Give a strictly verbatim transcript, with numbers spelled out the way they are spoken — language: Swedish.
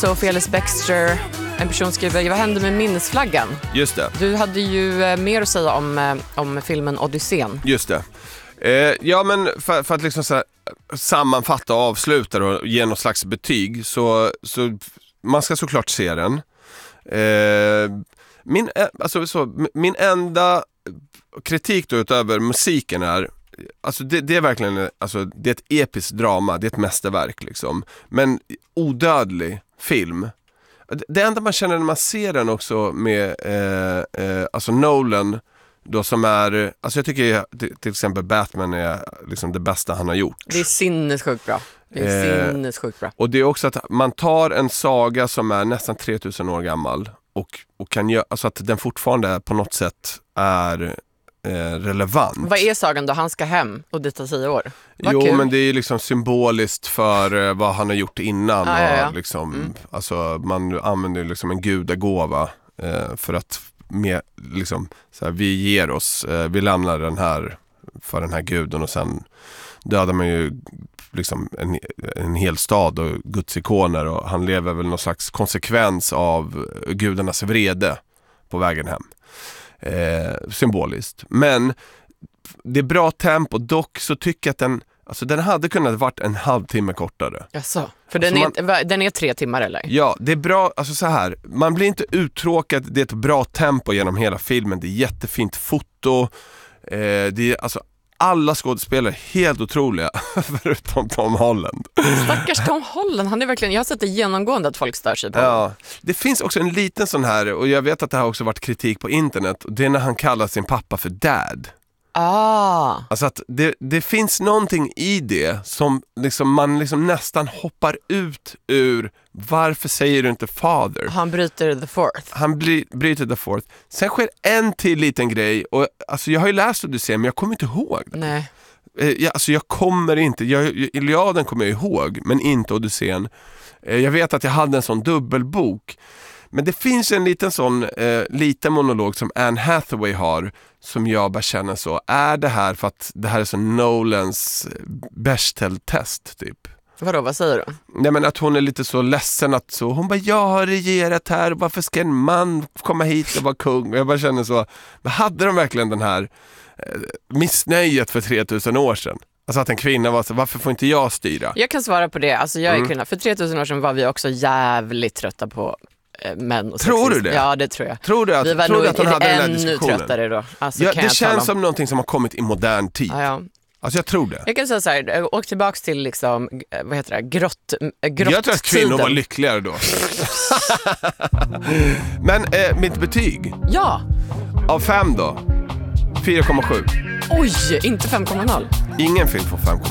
Sophie Ellis Bextor, en person skriver, vad hände med minnesflaggan? Just det. Du hade ju eh, mer att säga om, eh, om filmen Odysseen. Just det. Eh, ja, men för, för att liksom så här, sammanfatta och avsluta och ge något slags betyg, så, så man ska såklart se den. Eh, min, alltså, så, min enda kritik då utöver musiken är, alltså det, det är verkligen, alltså det är ett episkt drama, det är ett mästerverk liksom, men odödlig film. Det enda man känner när man ser den också med eh, eh, alltså Nolan då, som är, alltså jag tycker till exempel Batman är liksom det bästa han har gjort. Det är sinnessjukt bra. Det är eh, sinnessjukt bra. Och det är också att man tar en saga som är nästan tre tusen år gammal och, och kan göra, alltså att den fortfarande på något sätt är eh, relevant. Vad är sagan då? Han ska hem och dit tar tio år. Vad jo, kul. men det är liksom symboliskt för eh, vad han har gjort innan. Ah, ja, ja. Och liksom, mm. alltså, man använder liksom en gudagåva eh, för att med, liksom, så här, vi ger oss, eh, vi lämnar den här för den här guden, och sen dödar man ju liksom en, en hel stad och Guds ikoner, och han lever väl någon slags konsekvens av gudarnas vrede på vägen hem. Eh, symboliskt. Men det är bra tempo, dock så tycker jag att den, alltså den hade kunnat varit en halvtimme kortare. Jaså, för den, alltså är, man, den är tre timmar eller? Ja, det är bra, alltså så här, man blir inte uttråkad, det är ett bra tempo genom hela filmen, det är jättefint foto, eh, det är alltså alla skådespelare helt otroliga förutom Tom Holland. Stackars Tom Holland, han är verkligen, jag har sett det genomgående att folk stör sig på. Ja, det finns också en liten sån här, och jag vet att det har också varit kritik på internet, och det är när han kallar sin pappa för dad. Ah. Alltså att det, det finns någonting i det som liksom man liksom nästan hoppar ut ur, varför säger du inte father? Han bryter the fourth. Han bry, bryter the fourth. Sen sker en till liten grej, och alltså jag har ju läst Odysseen, men jag kommer inte ihåg det. Nej. Eh, jag, alltså jag kommer inte, jag, Iliaden kommer jag ihåg, men inte Odysseen. Eh, jag vet att jag hade en sån dubbelbok. Men det finns en liten sån eh, liten monolog som Anne Hathaway har, som jag bara känner så, är det här för att det här är så Nolans Bechdel-test typ? Vadå, vad säger du? Nej, men att hon är lite så ledsen att så, hon bara, jag har regerat här, varför ska en man komma hit och vara kung? Och jag bara känner så, men hade de verkligen den här eh, missnöjet för tre tusen år sedan? Alltså att en kvinna var så, varför får inte jag styra? Jag kan svara på det, alltså jag är Mm. kvinna. För tre tusen år sedan var vi också jävligt trötta på eh, män och Tror sexism. du det? Ja, det tror jag. Tror du att, Vi var tror nog du att hon hade den här ännu diskussionen? tröttare då. Alltså, Ja, kan det jag tala känns om. som någonting som har kommit i modern tid. Ja, ja. Alltså jag tror det. Jag kan säga så här, åk tillbaks till liksom, vad heter det, grott, grott Jag tror att kvinnor var lyckligare då. Men eh, mitt betyg Ja, av fem då? fyra komma sju. oj, inte fem komma noll. Ingen film får fem komma